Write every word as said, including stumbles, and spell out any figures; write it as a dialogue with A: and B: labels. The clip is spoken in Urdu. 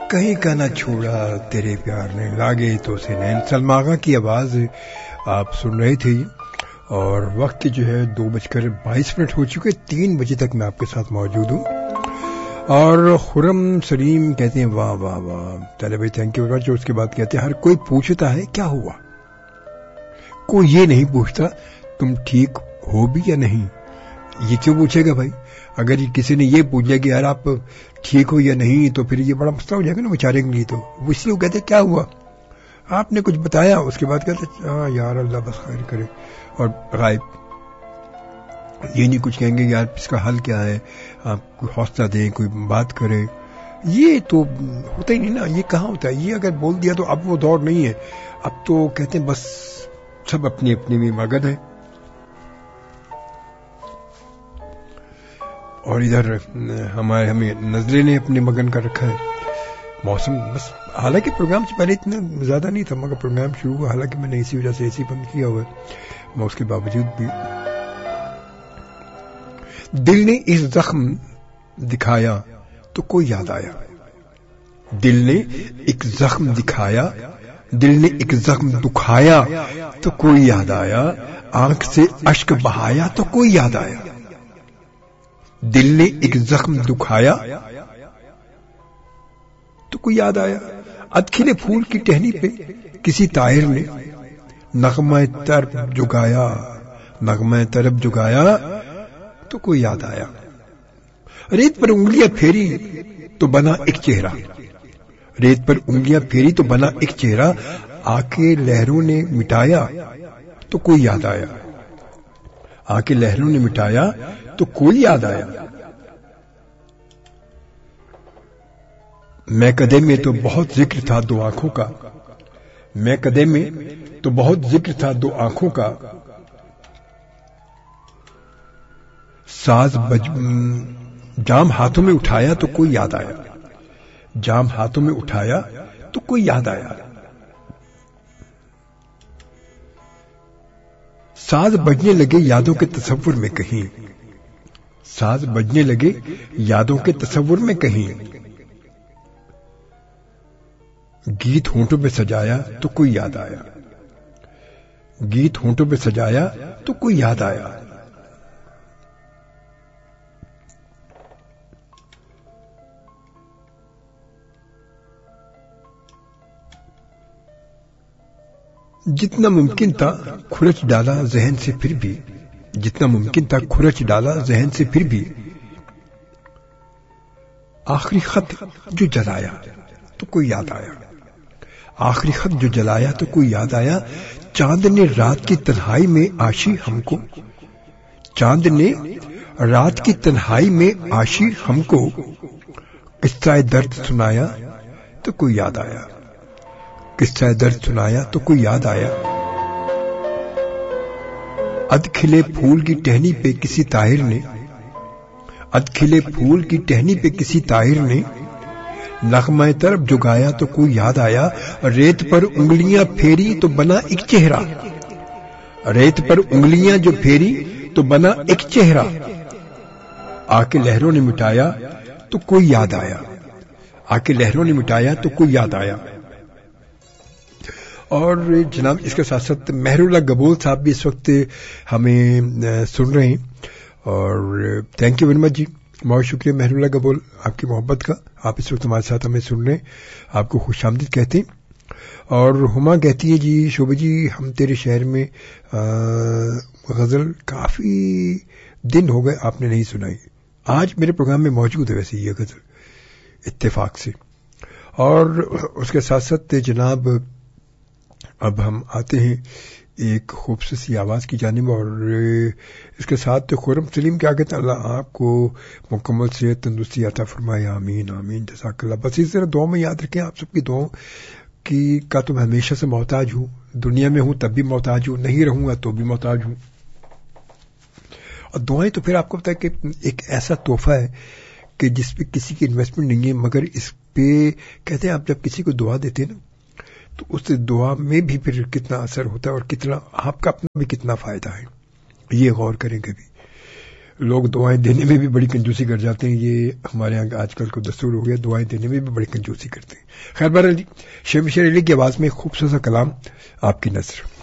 A: کہیں کا نہ چھوڑا تیرے پیار نے لاگے تو سے نین. سلما آغا کی آواز آپ سن رہے تھے اور وقت جو ہے دو بج کر بائیس منٹ ہو چکے. تین بجے تک میں آپ کے ساتھ موجود ہوں. اور خرم سلیم کہتے ہیں واہ واہ واہ چلے بھائی تھینک یو ویری مچ. اس کے بعد کہتے ہیں ہر کوئی پوچھتا ہے کیا ہوا, کوئی یہ نہیں پوچھتا تم ٹھیک ہو بھی یا نہیں. یہ کیوں پوچھے گا بھائی؟ اگر کسی نے یہ پوچھ لیا کہ یار آپ ٹھیک ہو یا نہیں تو پھر یہ بڑا مسئلہ ہو جائے گا نا بیچارے کے لیے. تو وہ اس لیے وہ کہتے کیا ہوا, آپ نے کچھ بتایا, اس کے بعد کہتے ہاں یار اللہ بس خیر کرے اور غائب. یہ نہیں کچھ کہیں گے یار اس کا حل کیا ہے, آپ کوئی حوصلہ دیں, کوئی بات کرے. یہ تو ہوتا ہی نہیں نا, یہ کہاں ہوتا ہے. یہ اگر بول دیا تو اب وہ دور نہیں ہے. اب تو کہتے ہیں بس سب اپنی اپنی میں مگن ہے. اور ادھر ہمارے ہمیں نظریں نے اپنے مگن کر رکھا ہے. موسم بس حالانکہ پروگرام سے پہلے اتنا زیادہ نہیں تھا مگر پروگرام شروع ہوا, حالانکہ میں نے اسی وجہ سے اے سی بند کیا ہوا ہے, میں اس کے باوجود بھی. دل نے ایک زخم دکھایا تو کوئی یاد آیا. دل نے ایک زخم دکھایا, دل نے ایک زخم دکھایا تو کوئی یاد آیا. آنکھ سے اشک بہایا تو کوئی یاد آیا. دل نے ایک زخم دکھایا تو کوئی یاد آیا. ادکھلے پھول کی ٹہنی پہ کسی طائر نے نغمہ طرب جگایا, نغمہ طرب جگایا تو کوئی یاد آیا. ریت پر انگلیاں پھیری تو بنا ایک چہرہ, ریت پر انگلیاں پھیری تو بنا ایک چہرہ. آ کے لہروں نے مٹایا تو کوئی یاد آیا, آ کے لہروں نے مٹایا تو کوئی یاد آیا. میں کدے میں تو بہت ذکر تھا دو آنکھوں کا, میں کدے میں تو بہت ذکر تھا دو آنکھوں کا. ساز بج جام ہاتھوں میں اٹھایا تو کوئی یاد آیا, جام ہاتھوں میں اٹھایا تو کوئی یاد آیا. ساز بجنے لگے یادوں کے تصور میں کہیں, ساز بجنے لگے یادوں کے تصور میں کہیں. گیت ہونٹوں پہ سجایا تو کوئی یاد آیا, گیت ہونٹوں پہ سجایا تو کوئی یاد آیا. جتنا ممکن تھا کھرچ ڈالا ذہن سے پھر بھی, جتنا ممکن تھا کھرچ ڈالا ذہن سے پھر بھی. آخری خط جو جلایا تو کوئی یاد آیا, آخری خط جو جلایا تو کوئی یاد آیا. چاند نے رات کی تنہائی میں آشی ہم کو, چاند نے رات کی تنہائی میں آشی ہم کو قصہ درد سنایا تو کوئی یاد آیا, قصہ درد سنایا تو کوئی یاد آیا. ادکھلے پھول کی ٹہنی پہ کسی طائر نے, ادکھلے پھول کی ٹہنی پہ کسی طائر نے نغمہ طرب جگایا تو کوئی یاد آیا. ریت پر انگلیاں پھیری تو بنا ایک چہرہ, ریت پر انگلیاں جو پھیری تو بنا ایک چہرہ. آ کے لہروں نے مٹایا تو کوئی یاد آیا, آ کے لہروں نے مٹایا تو کوئی یاد آیا. اور جناب اس کے ساتھ ساتھ مہر اللہ گبول صاحب بھی اس وقت ہمیں سن رہے ہیں, اور تھینک یو ویری مچ جی, بہت شکریہ مہر اللہ گبول آپ کی محبت کا. آپ اس وقت ہمارے ساتھ ہمیں سن رہے ہیں, آپ کو خوش آمدید کہتے ہیں. اور ہما کہتی ہے جی شوبھا جی ہم تیرے شہر میں غزل کافی دن ہو گئے آپ نے نہیں سنائی, آج میرے پروگرام میں موجود ہے ویسے یہ غزل اتفاق سے. اور اس کے ساتھ ساتھ جناب اب ہم آتے ہیں ایک خوبصورت سی آواز کی جانب, اور اس کے ساتھ خرم سلیم کیا کہتے ہیں اللہ آپ کو مکمل صحت تندرستی عطا فرمائے, آمین آمین جزاک اللہ. بس اس طرح دعا میں یاد رکھیں, آپ سب کی دعاؤں کی کا تو میں ہمیشہ سے محتاج ہوں, دنیا میں ہوں تب بھی محتاج ہوں, نہیں رہوں گا تو بھی محتاج ہوں. اور دعائیں تو پھر آپ کو پتا ہے کہ ایک ایسا تحفہ ہے کہ جس پہ کسی کی انویسٹمنٹ نہیں ہے, مگر اس پہ کہتے ہیں آپ جب کسی کو دعا دیتے ہیں نا تو اس دعا میں بھی پھر کتنا اثر ہوتا ہے اور کتنا آپ کا اپنا بھی کتنا فائدہ ہے, یہ غور کریں کبھی. لوگ دعائیں دینے میں بھی بڑی کنجوسی کر جاتے ہیں. یہ ہمارے یہاں آج کل کو دستور ہو گیا, دعائیں دینے میں بھی بڑی کنجوسی کرتے ہیں. خیر بہرحال شیخ مشیر علی کی آواز میں خوبصورت سا کلام آپ کی نظر.